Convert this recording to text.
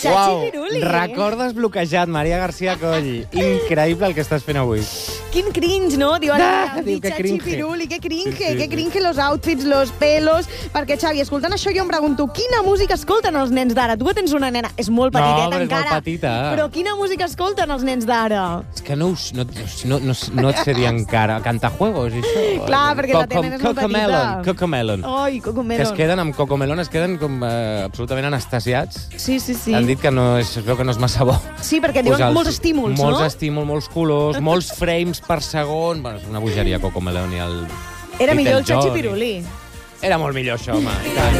Chachi Piruli. Record desbloquejat, Maria García Coll. Increïble el que estàs fent avui. Quin cringe, no? Diu Diu que Chachi cringe. Piruli, que cringe, Sí, sí, que sí. cringe los outfits, los pelos... Perquè, Xavi, escoltant això jo em pregunto quina música escolten els nens d'ara? Tu que tens una nena, és molt petiteta però és encara. molt petita. Però quina música escolten els nens d'ara? És que no et sé dir encara. Cantajuegos, i això. Clar, perquè la tenen és molt petita. Cocomelon. Ai, Cocomelon. Que es queden amb Cocomelon, es queden com absolutament anestesiats. Sí, sí, sí. Han dit que es veu que no és massa bo. Sí, perquè diuen molts estímuls, no? Molts estímuls, molts colors, molts frames per segon. Bueno, és una bogeria Cocomelon i el... Era millor el Little Chachi Johnny. Piruli. Era molt millor això, home. I tant.